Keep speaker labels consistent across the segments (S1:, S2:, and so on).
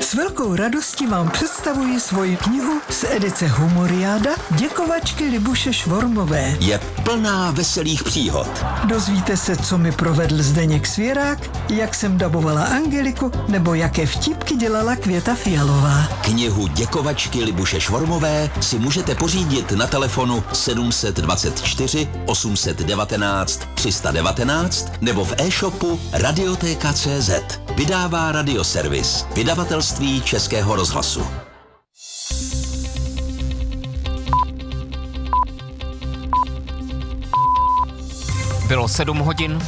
S1: S velkou radostí vám představuji svoji knihu z edice Humoriáda Děkovačky Libuše Švormové.
S2: Je plná veselých příhod.
S1: Dozvíte se, co mi provedl Zdeněk Svěrák, jak jsem dabovala Angeliku, nebo jaké vtipky dělala Květa Fialová.
S2: Knihu Děkovačky Libuše Švormové si můžete pořídit na telefonu 724 819 319 nebo v e-shopu Radioteka.cz. Vydává Radioservis, vydavatelství Českého rozhlasu.
S3: Bylo 7 hodin.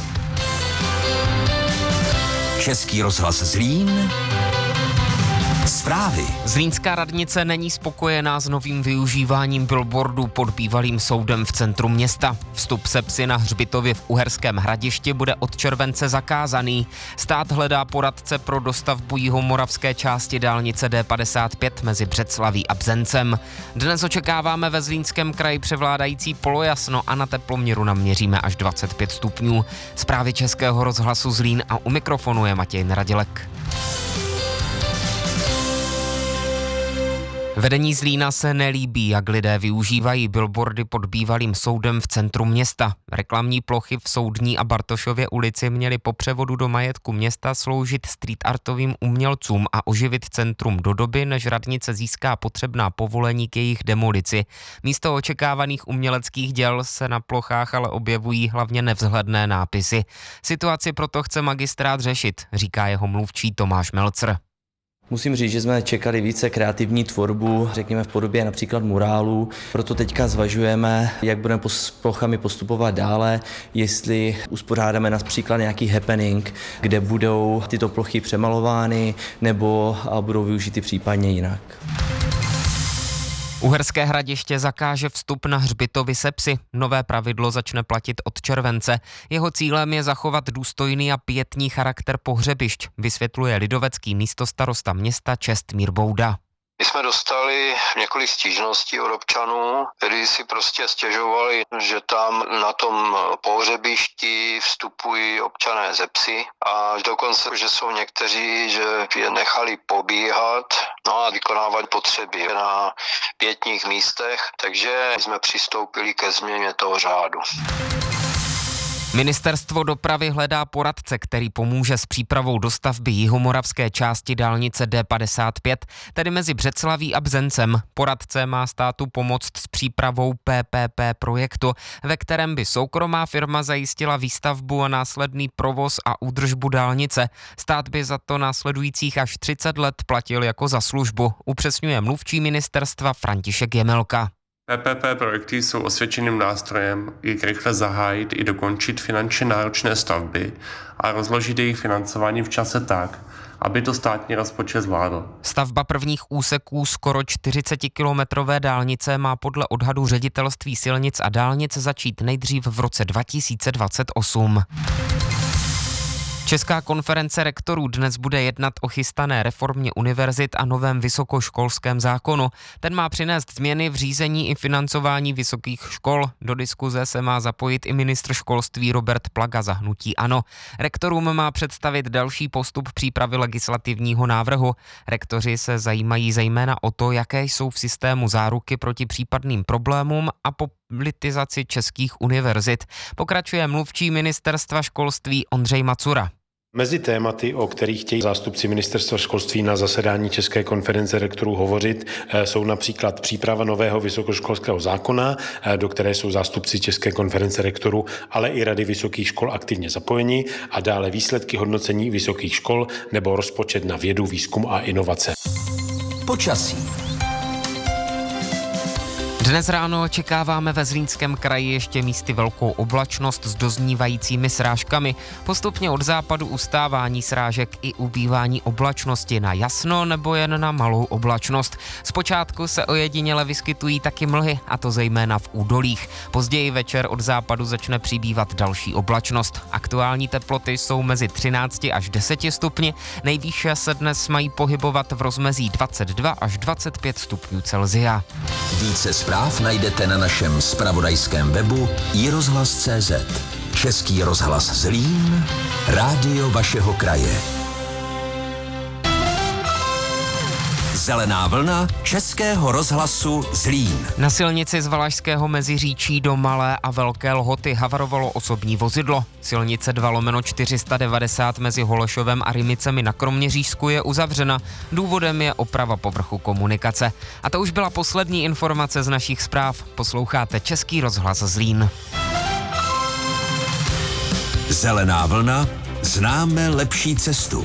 S2: Český rozhlas Zlín. Zprávy.
S3: Zlínská radnice není spokojená s novým využíváním billboardu pod bývalým soudem v centru města. Vstup se psy na hřbitově v Uherském Hradišti bude od července zakázaný. Stát hledá poradce pro dostavbu jihomoravské části dálnice D55 mezi Břeclaví a Bzencem. Dnes očekáváme ve Zlínském kraji převládající polojasno a na teploměru naměříme až 25 stupňů. Zprávy Českého rozhlasu Zlín a u mikrofonu je Matěj Neradělek. Vedení Zlína se nelíbí, jak lidé využívají billboardy pod bývalým soudem v centru města. Reklamní plochy v Soudní a Bartošově ulici měly po převodu do majetku města sloužit street artovým umělcům a oživit centrum do doby, než radnice získá potřebná povolení k jejich demolici. Místo očekávaných uměleckých děl se na plochách ale objevují hlavně nevzhledné nápisy. Situaci proto chce magistrát řešit, říká jeho mluvčí Tomáš Melcer.
S4: Musím říct, že jsme čekali více kreativní tvorbu, řekněme v podobě například murálů. Proto teďka zvažujeme, jak budeme s plochami postupovat dále, jestli uspořádáme například nějaký happening, kde budou tyto plochy přemalovány nebo budou využity případně jinak.
S3: Uherské Hradiště zakáže vstup na hřbitovy se psy. Nové pravidlo začne platit od července. Jeho cílem je zachovat důstojný a pietní charakter pohřebišť, vysvětluje lidovecký místostarosta města Čestmír Bouda.
S5: My jsme dostali několik stížností od občanů, kteří si prostě stěžovali, že tam na tom pohřebišti vstupují občané ze psy a dokonce, že jsou někteří, že je nechali pobíhat a vykonávat potřeby na pietních místech, takže jsme přistoupili ke změně toho řádu.
S3: Ministerstvo dopravy hledá poradce, který pomůže s přípravou dostavby jihomoravské části dálnice D55, tedy mezi Břeclaví a Bzencem. Poradce má státu pomoct s přípravou PPP projektu, ve kterém by soukromá firma zajistila výstavbu a následný provoz a údržbu dálnice. Stát by za to následujících až 30 let platil jako za službu, upřesňuje mluvčí ministerstva František Jemelka.
S6: PPP projekty jsou osvědčeným nástrojem, jak rychle zahájit i dokončit finančně náročné stavby a rozložit jejich financování v čase tak, aby to státní rozpočet zvládl.
S3: Stavba prvních úseků skoro 40-kilometrové dálnice má podle odhadu Ředitelství silnic a dálnic začít nejdřív v roce 2028. Česká konference rektorů dnes bude jednat o chystané reformě univerzit a novém vysokoškolském zákonu. Ten má přinést změny v řízení i financování vysokých škol. Do diskuze se má zapojit i ministr školství Robert Plaga za hnutí ANO. Rektorům má představit další postup přípravy legislativního návrhu. Rektoři se zajímají zejména o to, jaké jsou v systému záruky proti případným problémům a po politizaci českých univerzit. Pokračuje mluvčí ministerstva školství Ondřej Macura.
S7: Mezi tématy, o kterých chtějí zástupci ministerstva školství na zasedání České konference rektorů hovořit, jsou například příprava nového vysokoškolského zákona, do které jsou zástupci České konference rektorů, ale i Rady vysokých škol aktivně zapojeni, a dále výsledky hodnocení vysokých škol nebo rozpočet na vědu, výzkum a inovace.
S2: Počasí.
S3: Dnes ráno očekáváme ve Zlínském kraji ještě místy velkou oblačnost s doznívajícími srážkami. Postupně od západu ustávání srážek i ubývání oblačnosti na jasno nebo jen na malou oblačnost. Zpočátku se ojediněle vyskytují taky mlhy, a to zejména v údolích. Později večer od západu začne přibývat další oblačnost. Aktuální teploty jsou mezi 13 až 10 stupni, nejvýše se dnes mají pohybovat v rozmezí 22 až 25 stupňů Celsia.
S2: Více zpráv najdete na našem zpravodajském webu iRozhlas.cz. Český rozhlas Zlín, rádio vašeho kraje. Zelená vlna Českého rozhlasu Zlín.
S3: Na silnici z Valašského Meziříčí do Malé a Velké Lhoty havarovalo osobní vozidlo. Silnice 2/490 mezi Holešovem a Rymicemi na Kroměřížsku je uzavřena. Důvodem je oprava povrchu komunikace. A to už byla poslední informace z našich zpráv. Posloucháte Český rozhlas Zlín.
S2: Zelená vlna. Známe lepší cestu.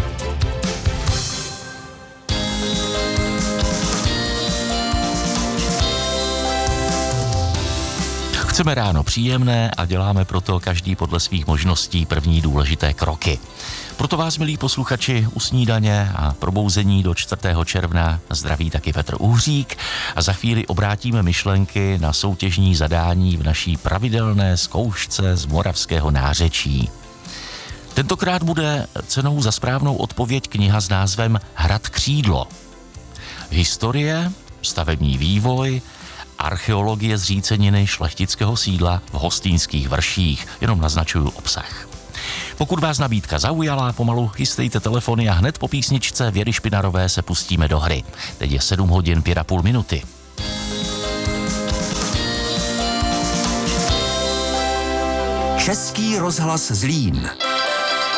S8: Chceme ráno příjemné a děláme proto každý podle svých možností první důležité kroky. Proto vás, milí posluchači, u snídaně a probouzení do 4. června zdraví taky Petr Uhřík a za chvíli obrátíme myšlenky na soutěžní zadání v naší pravidelné zkoušce z moravského nářečí. Tentokrát bude cenou za správnou odpověď kniha s názvem Hrad Křídlo. Historie, stavební vývoj, archeologie zříceniny šlechtického sídla v Hostýnských vrších. Jenom naznačuju obsah. Pokud vás nabídka zaujala, pomalu chystejte telefony a hned po písničce Věry Špinarové se pustíme do hry. Teď je 7 hodin 5,5 minuty.
S2: Český rozhlas Zlín.